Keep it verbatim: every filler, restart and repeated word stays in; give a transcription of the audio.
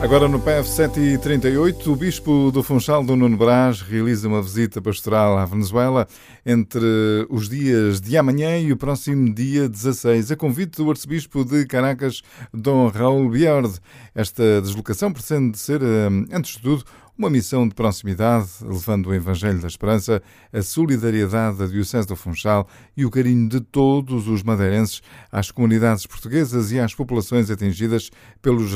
Agora no P F sete e trinta e oito, o Bispo do Funchal, Dom Nuno Brás, realiza uma visita pastoral à Venezuela entre os dias de amanhã e o próximo dia dezasseis, a convite do Arcebispo de Caracas, Dom Raul Biord. Esta deslocação pretende ser, antes de tudo, uma missão de proximidade, levando o Evangelho da Esperança, a solidariedade da Diocese do Funchal e o carinho de todos os madeirenses às comunidades portuguesas e às populações atingidas pelos